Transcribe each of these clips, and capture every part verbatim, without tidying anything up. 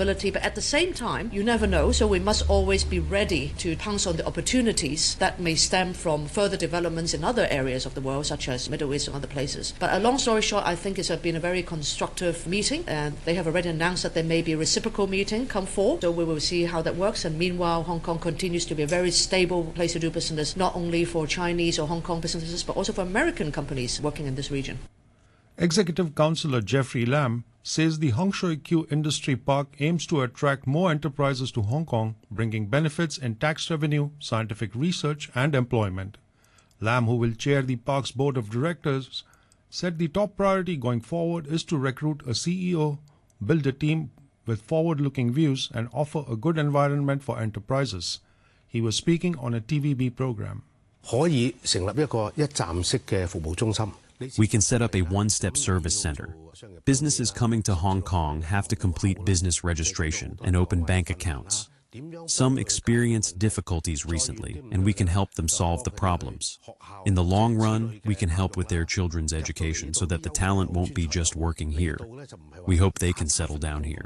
stability, but at the same time, you never know, so we must always be ready to pounce on the opportunities that may stem from further developments in other areas of the world, such as Middle East and other places. But a long story short, I think it's been a very constructive meeting, and they have already announced that there may be a reciprocal meeting come fall, so we will see how that works. And meanwhile, Hong Kong continues to be a very stable place to do business, not only for Chinese or Hong Kong businesses, but also for American companies working in this region. Executive Councillor Jeffrey Lam says the Hung Shui Kiu Industry Park aims to attract more enterprises to Hong Kong, bringing benefits in tax revenue, scientific research and employment. Lam, who will chair the park's board of directors, said the top priority going forward is to recruit a C E O, build a team with forward-looking views and offer a good environment for enterprises. He was speaking on a T V B program. We can set up a one-step service center. Businesses coming to Hong Kong have to complete business registration and open bank accounts. Some experience difficulties recently, and we can help them solve the problems. In the long run, we can help with their children's education so that the talent won't be just working here. We hope they can settle down here.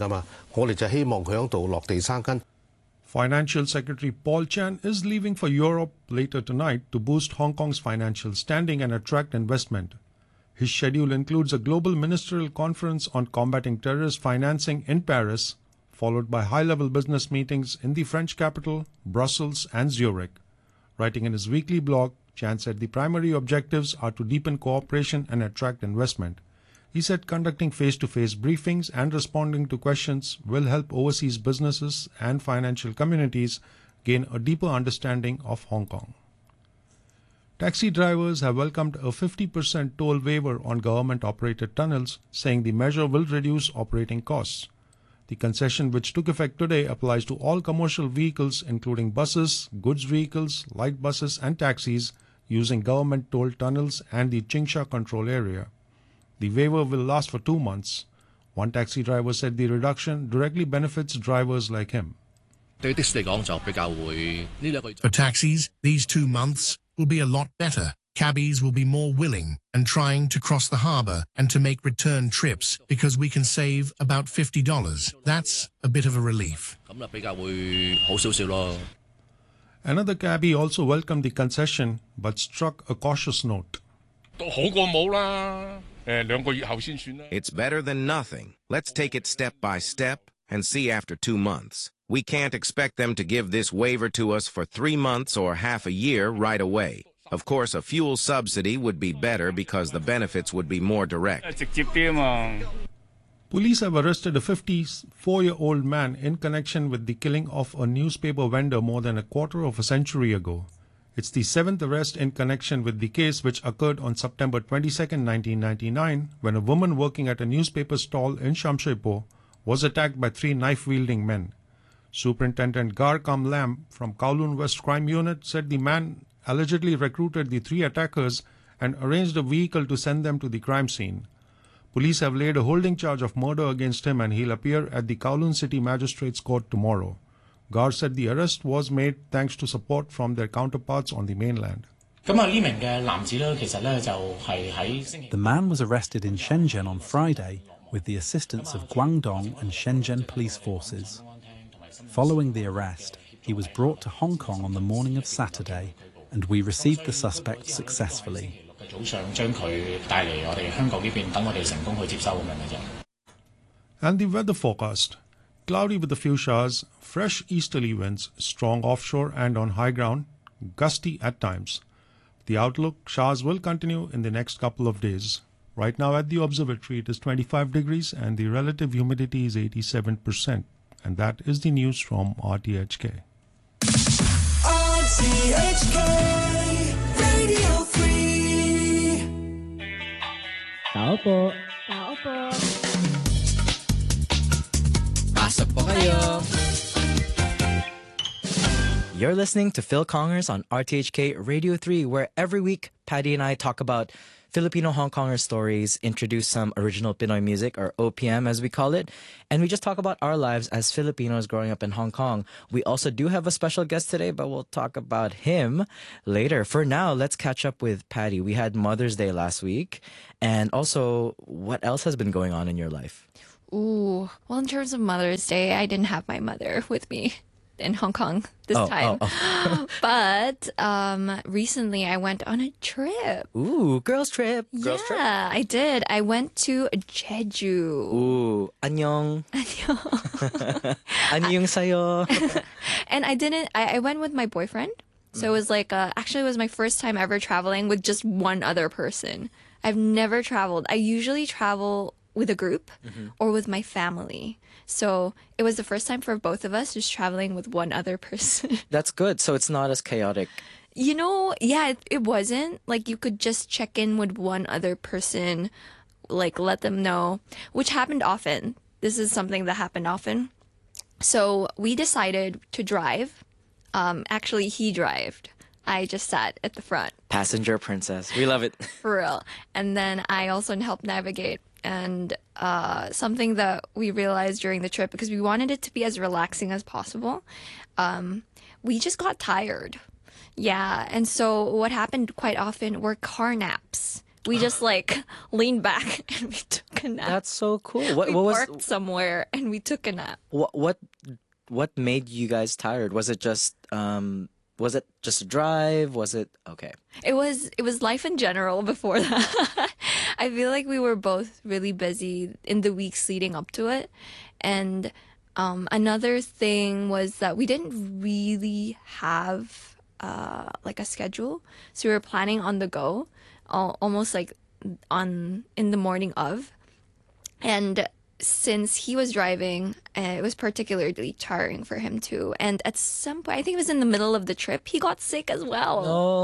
Financial Secretary Paul Chan is leaving for Europe later tonight to boost Hong Kong's financial standing and attract investment. His schedule includes a global ministerial conference on combating terrorist financing in Paris, followed by high-level business meetings in the French capital, Brussels and Zurich. Writing in his weekly blog, Chan said the primary objectives are to deepen cooperation and attract investment. He said conducting face-to-face briefings and responding to questions will help overseas businesses and financial communities gain a deeper understanding of Hong Kong. Taxi drivers have welcomed a fifty percent toll waiver on government-operated tunnels, saying the measure will reduce operating costs. The concession, which took effect today, applies to all commercial vehicles including buses, goods vehicles, light buses and taxis using government toll tunnels and the Tsim Sha control area. The waiver will last for two months. One taxi driver said the reduction directly benefits drivers like him. For taxis, these two months will be a lot better. Cabbies will be more willing and trying to cross the harbour and to make return trips because we can save about fifty dollars. That's a bit of a relief. Another cabbie also welcomed the concession but struck a cautious note. It's better than nothing. Let's take it step by step and see after two months. We can't expect them to give this waiver to us for three months or half a year right away. Of course, a fuel subsidy would be better because the benefits would be more direct. Police have arrested a fifty-four-year-old man in connection with the killing of a newspaper vendor more than a quarter of a century ago. It's the seventh arrest in connection with the case, which occurred on September twenty-second, nineteen ninety-nine, when a woman working at a newspaper stall in Shamsherpur was attacked by three knife-wielding men. Superintendent Gar Kam Lam from Kowloon West Crime Unit said the man allegedly recruited the three attackers and arranged a vehicle to send them to the crime scene. Police have laid a holding charge of murder against him and he'll appear at the Kowloon City Magistrates Court tomorrow. Gar said the arrest was made thanks to support from their counterparts on the mainland. The man was arrested in Shenzhen on Friday with the assistance of Guangdong and Shenzhen police forces. Following the arrest, he was brought to Hong Kong on the morning of Saturday, and we received the suspect successfully. And the weather forecast. Cloudy with a few showers, fresh easterly winds, strong offshore and on high ground, gusty at times. The outlook, showers will continue in the next couple of days. Right now at the observatory it is twenty-five degrees and the relative humidity is eighty-seven percent. And that is the news from R T H K. R T H K Radio three. 打波，打波，八十波kayo. You're listening to Phil Congers on R T H K Radio three, where every week Patty and I talk about Filipino Hong Konger stories, introduce some original Pinoy music, or O P M as we call it, and we just talk about our lives as Filipinos growing up in Hong Kong. We also do have a special guest today, but we'll talk about him later. For now, let's catch up with Patty. We had Mother's Day last week, and also, what else has been going on in your life? Ooh. Well, in terms of Mother's Day, I didn't have my mother with me in Hong Kong this Oh, time. oh, oh. But um, recently I went on a trip. Ooh, girls trip. Girls trip. Yeah, I did. I went to Jeju. Ooh, annyeong. Annyeong sayo. And I didn't, I, I went with my boyfriend. So it was like, uh, actually, it was my first time ever traveling with just one other person. I've never traveled. I usually travel with a group or with my family. So it was the first time for both of us just traveling with one other person. That's good. So it's not as chaotic. You know, yeah, it, it wasn't. Like, you could just check in with one other person, like, let them know, which happened often. This is something that happened often. So we decided to drive. Um, actually, he drived. I just sat at the front. Passenger princess. We love it. For real. And then I also helped navigate. And uh, something that we realized during the trip, because we wanted it to be as relaxing as possible, um, we just got tired. Yeah. And so what happened quite often were car naps. We just like leaned back and we took a nap. That's so cool. What, we what was parked somewhere and we took a nap. what what what made you guys tired? Was it just um was it just a drive? Was it okay? It was it was life in general before that. I feel like we were both really busy in the weeks leading up to it. And um, another thing was that we didn't really have uh, like a schedule. So we were planning on the go, al- almost like on in the morning of. And since he was driving, uh, it was particularly tiring for him too. And at some point, I think it was in the middle of the trip, he got sick as well.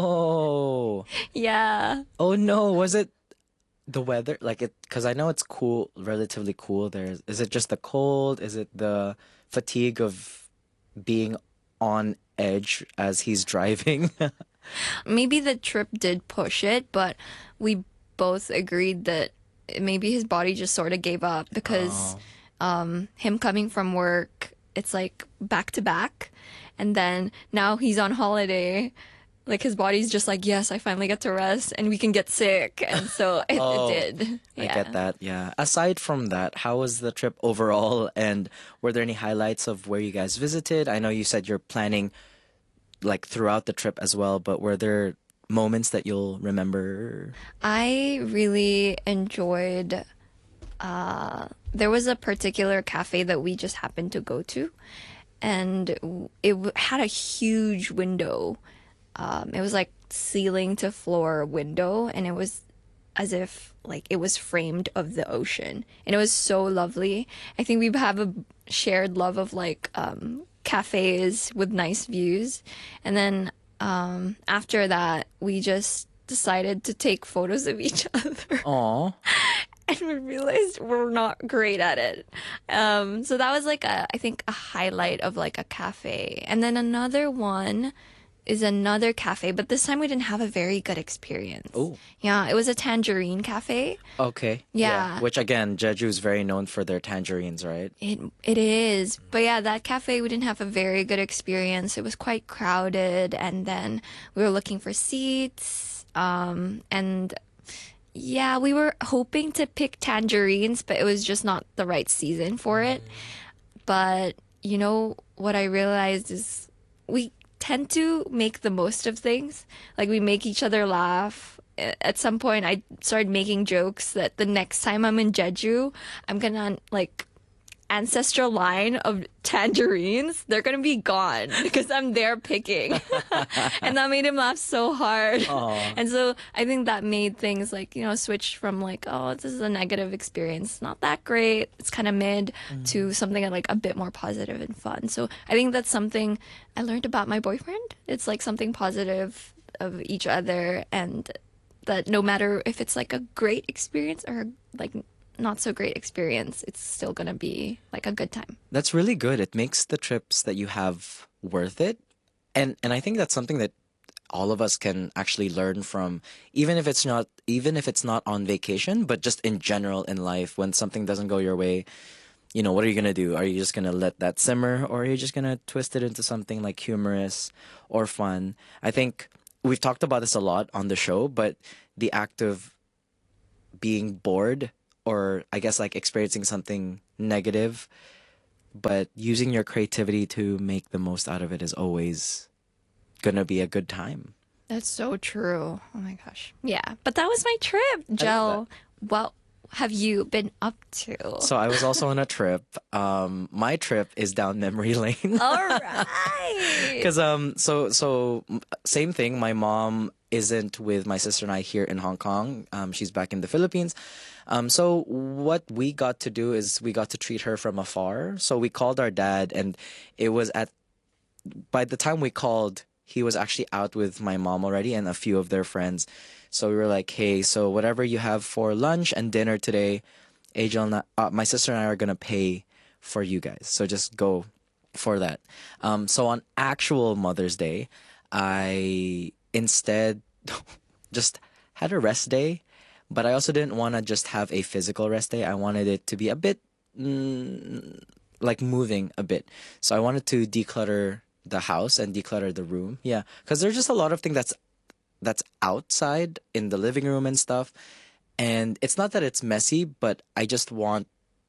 No. Yeah. Oh no, was it the weather? Like it, because I know it's cool, relatively cool there. Is it just the cold? Is it the fatigue of being on edge as he's driving? Maybe the trip did push it, but we both agreed that maybe his body just sort of gave up because Oh. um, him coming from work, it's like back to back. And then now he's on holiday. Like his body's just like, yes, I finally get to rest and we can get sick. And so it, Oh, it did. I Yeah. get that, yeah. Aside from that, how was the trip overall? And were there any highlights of where you guys visited? I know you said you're planning like throughout the trip as well, but were there moments that you'll remember? I really enjoyed. Uh, there was a particular cafe that we just happened to go to, and it w- had a huge window. Um, it was like ceiling to floor window, and it was as if like it was framed of the ocean, and it was so lovely. I think we have a shared love of like um, cafes with nice views, and then um, after that, we just decided to take photos of each other. Aw. And we realized we're not great at it. Um, so that was like a, I think a highlight of like a cafe. And then another one is another cafe, but this time we didn't have a very good experience. Oh. Yeah, it was a tangerine cafe. Okay. Yeah. Which again, Jeju is very known for their tangerines, right? It it is. But yeah, that cafe we didn't have a very good experience. It was quite crowded, and then we were looking for seats. Um and yeah, we were hoping to pick tangerines, but it was just not the right season for it. But you know what I realized is we tend to make the most of things. Like we make each other laugh. At some point I started making jokes that the next time I'm in Jeju, I'm gonna like ancestral line of tangerines, they're gonna be gone because I'm there picking. And that made him laugh so hard. Aw. And so I think that made things like, you know, switch from like, oh, this is a negative experience, not that great, it's kind of mid, to something like a bit more positive and fun. So I think that's something I learned about my boyfriend. It's like something positive of each other, and that no matter if it's like a great experience or like not so great experience, it's still gonna be like a good time. That's really good. It makes the trips that you have worth it. And and I think that's something that all of us can actually learn from, even if it's not even if it's not on vacation, but just in general in life. When something doesn't go your way, you know, what are you gonna do? Are you just gonna let that simmer, or are you just gonna twist it into something like humorous or fun? I think we've talked about this a lot on the show, but the act of being bored or I guess like experiencing something negative, but using your creativity to make the most out of it is always gonna be a good time. That's so true. Oh my gosh. Yeah, but that was my trip, Joe. What have you been up to? So I was also on a trip. Um, my trip is down memory lane. All right. Because um, so so m- same thing. My mom isn't with my sister and I here in Hong Kong. Um, she's back in the Philippines. Um, so what we got to do is we got to treat her from afar. So we called our dad, and it was at by the time we called, he was actually out with my mom already and a few of their friends. So we were like, hey, so whatever you have for lunch and dinner today, Angel, and I- uh, my sister and I are gonna pay for you guys. So just go for that. Um, so on actual Mother's Day, I instead just had a rest day, but I also didn't want to just have a physical rest day. I wanted it to be a bit mm, like moving a bit. So I wanted to declutter the house and declutter the room. Yeah, because there's just a lot of things that's that's outside in the living room and stuff. And it's not that it's messy, but I just want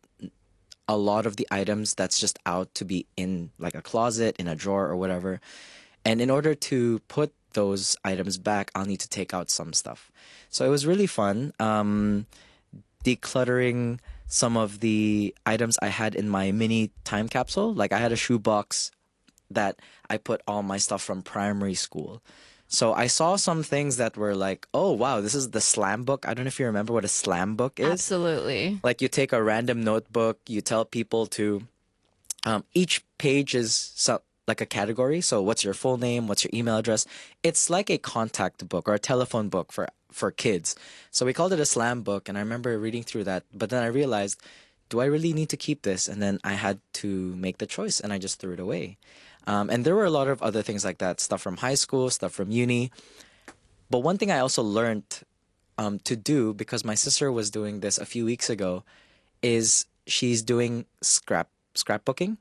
a lot of the items that's just out to be in like a closet, in a drawer or whatever. And in order to put those items back, I'll need to take out some stuff. So it was really fun um, decluttering some of the items I had in my mini time capsule. Like I had a shoebox that I put all my stuff from primary school. So I saw some things that were like, oh, wow, this is the slam book. I don't know if you remember what a slam book is. Absolutely. Like you take a random notebook, you tell people to, um, each page is so, like a category. So what's your full name? What's your email address? It's like a contact book or a telephone book for, for kids. So we called it a slam book. And I remember reading through that. But then I realized, do I really need to keep this? And then I had to make the choice and I just threw it away. Um, and there were a lot of other things like that, stuff from high school, stuff from uni. But one thing I also learned um, to do, because my sister was doing this a few weeks ago, is she's doing scrap scrapbooking.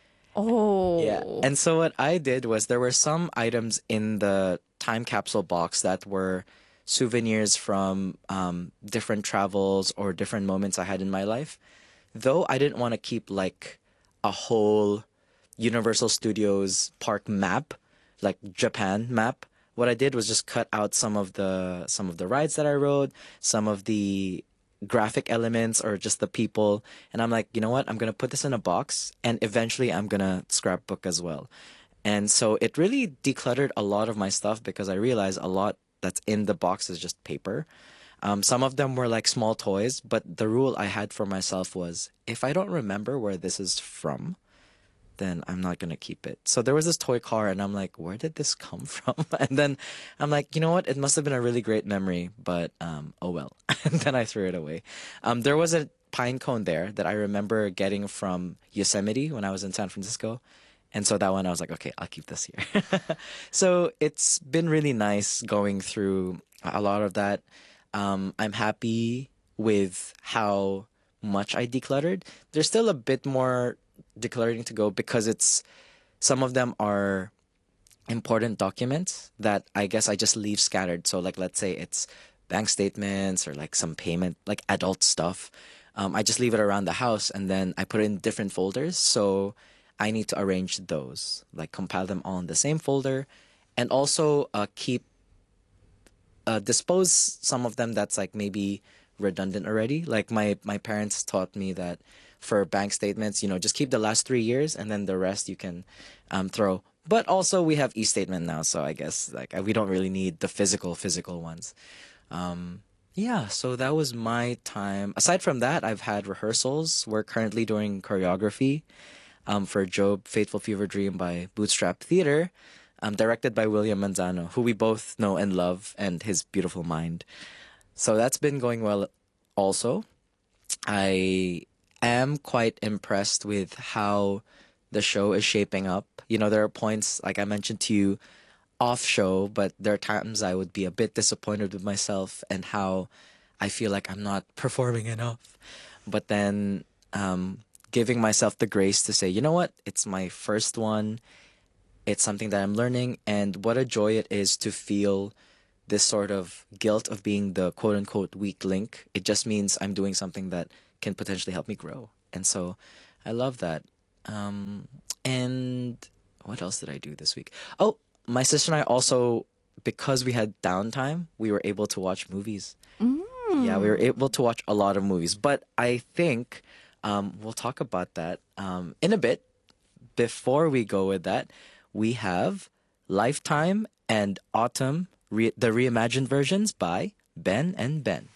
Oh. Yeah. And so what I did was there were some items in the time capsule box that were souvenirs from um, different travels or different moments I had in my life. Though I didn't want to keep like a whole Universal Studios park map, like Japan map. What I did was just cut out some of the some of the rides that I rode, some of the graphic elements or just the people, and I'm like, you know what? I'm gonna put this in a box, and eventually I'm gonna scrapbook as well. And so it really decluttered a lot of my stuff because I realized a lot that's in the box is just paper. Um, some of them were like small toys, but the rule I had for myself was if I don't remember where this is from, then I'm not going to keep it. So there was this toy car and I'm like, where did this come from? And then I'm like, you know what? It must have been a really great memory, but um, oh well. And then I threw it away. Um, there was a pine cone there that I remember getting from Yosemite when I was in San Francisco. And so that one I was like, okay, I'll keep this here. So it's been really nice going through a lot of that. Um, I'm happy with how much I decluttered. There's still a bit more decluttering to go because it's some of them are important documents that I guess I just leave scattered. So like let's say it's bank statements or like some payment, like adult stuff. Um, I just leave it around the house and then I put it in different folders. So I need to arrange those, like compile them all in the same folder, and also uh, keep uh, dispose some of them that's like maybe redundant already. Like my my parents taught me that for bank statements, you know, just keep the last three years and then the rest you can um, throw. But also we have e-statement now, so I guess like we don't really need the physical physical ones. Um, yeah, so that was my time. Aside from that, I've had rehearsals. We're currently doing choreography um, for Job, Fateful Fever Dream by Bootstrap Theater, um, directed by William Manzano, who we both know and love, and his beautiful mind. So that's been going well also. I am quite impressed with how the show is shaping up. You know, there are points, like I mentioned to you, off show, but there are times I would be a bit disappointed with myself and how I feel like I'm not performing enough. But then um, giving myself the grace to say, you know what, it's my first one. It's something that I'm learning, and what a joy it is to feel this sort of guilt of being the quote unquote weak link. It just means I'm doing something that can potentially help me grow. And so I love that. Um, and what else did I do this week? Oh, my sister and I also, because we had downtime, we were able to watch movies. Mm. Yeah, we were able to watch a lot of movies. But I think um, we'll talk about that um, in a bit. Before we go with that, we have Lifetime and Autumn, re- the reimagined versions by Ben and Ben.